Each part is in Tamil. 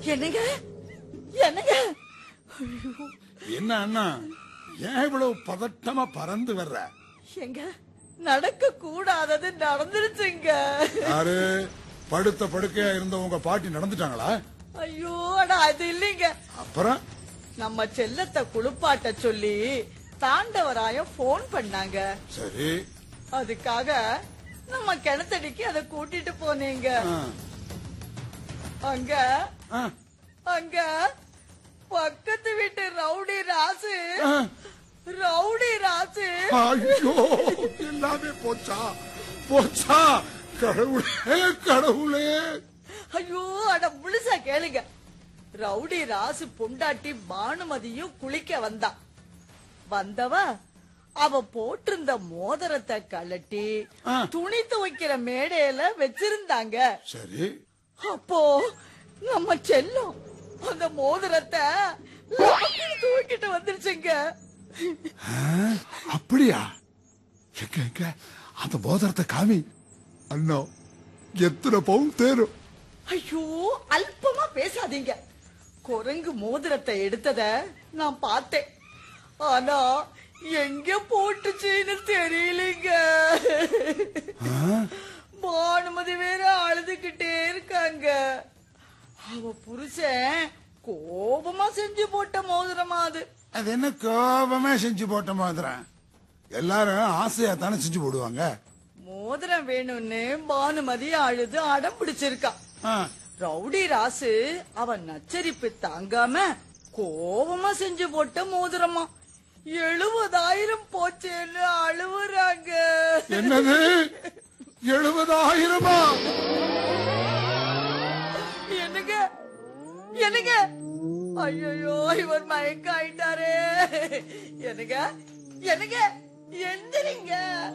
என்னங்க என்னங்க? என்ன அண்ணா, ஏன் இவ்வளவு பதட்டமா பறந்து வர்ற? எங்க நடக்க கூடாதது நடந்துருச்சுங்க. யாரு? படுத்த படுக்கையா இருந்த உங்க பாட்டி நடந்துட்டாங்களா? ஐயோ அட அது இல்லைங்க. அப்புறம் நம்ம செல்லத்தை குளிப்பாட்ட சொல்லி தாண்டவராயம் போன் பண்ணாங்க. சரி, அதுக்காக நம்ம கிணத்தடிக்கு அதை கூட்டிட்டு போனீங்க. அங்க அங்க பக்கத்து வீட்டு ரவுடி ராசு ஐயோ, எல்லாமே போச்சா போச்சா? கடவுளே கடவுளே! ஐயோ அட முழுசா கேளுங்க. ரவுடி ராசு பொண்டாட்டி பானுமதியும் குளிக்க வந்தவ அவ போட்டிருந்த மோதிரத்தை கழட்டி துணி துவைக்கிற மேடையில வச்சிருந்தாங்க. சரி, அப்போ நம்ம செல்லம் அந்த மோதிரத்தை தூக்கிட்டு வந்துருச்சுங்க. அப்படியா? எங்க எங்க அந்த மோதிரத்தை காமி. அண்ணா, எத்தனை பவுன் தேரும்? ஐயோ அல்பமா பேசாதீங்க. குரங்கு மோதிரத்தை எடுத்தத நான் பார்த்தேன். ஆனா எங்க போட்டுச்சுன்னு தெரியலங்க. பானுமதி வேற அழுதுகிட்டே இருக்காங்க. அவ புருஷன் கோபமா செஞ்சு போட்ட மோதிரமா அது. அது என்ன கோபமே செஞ்சு போட்ட மோதிரம்? எல்லாரும் ஆசையா தானே செஞ்சு போடுவாங்க. மோதிரம் வேணும்னு பானுமதி அழுது அடம் பிடிச்சிருக்கா. ரவுடி ராசு அவன் நச்சரிப்பு தாங்காம கோபமா செஞ்சு போட்ட மோதிரமா. 70,000 போச்சேன்னு அழுவுறாங்க. என்னது? 70,000? என்னங்க என்னங்க? ஐயோ இவர் மயக்க ஆயிட்டாரே. என்னங்க என்னங்க எந்திரிங்க.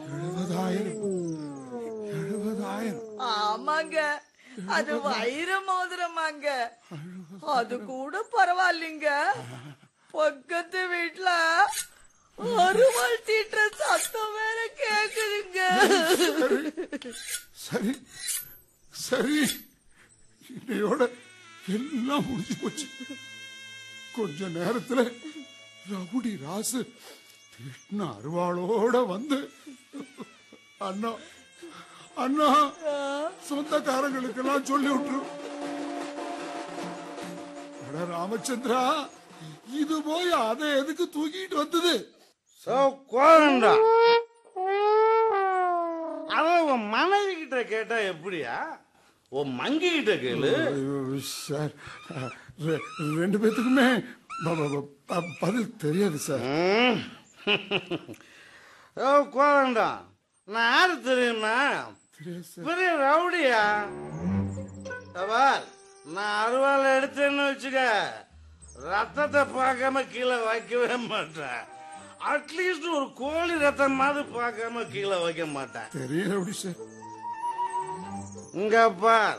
70,000? ஆமாங்க, அது வைர மோதிரமாங்க. அது கூட பரவாயில்லைங்க. பக்கத்து வீட்டுல அருவாள் தீட்டுற சத்தம் வேற கேக்குதுங்க. சரி சரி, இன்னையோட எல்லாம் முடிஞ்சு போச்சு. கொஞ்ச நேரத்துல ரவுடி ராசு தீட்டின அருவாளோட வந்து அண்ணா அண்ணா சொந்தக்காரங்களுக்கு எல்லாம் சொல்லி விட்டுரு. ராமச்சந்திரா, இது போய் அதை எதுக்கு தூக்கிட்டு வந்தது? அவன் மனைவி கிட்ட கேட்டா எப்படியா? உன் மங்கி கிட்ட கேளு. சார், ரெண்டு பேத்துக்குமே பதில் தெரியாது சார். கோவண்டா, நான் யாரு தெரியுமா? பெரிய ரவுடியா. நான் அருவாளை எடுத்தேன்னு வச்சுக்க, ரத்தத்தை பார்க்காம கீழே வைக்கவே மாட்டேன். அட்லீஸ்ட் ஒரு கோழி ரத்தம் மாதிரி பார்க்காம கீழே வைக்க மாட்டேன். பெரிய ரவுடி சார். இங்க பார்,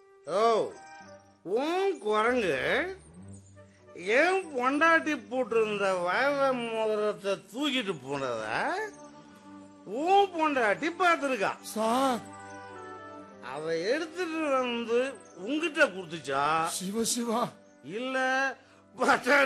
உன் குரங்கு ஏன் பொண்டாட்டி போட்டிருந்த வைர மோதிரத்தை தூக்கிட்டு போனத உன் பொண்டாட்டி பார்த்திருக்கா சார். அதை எடுத்துட்டு வந்து உங்ககிட்ட குடுத்துச்சா? சிவா சிவா இல்ல பட்ட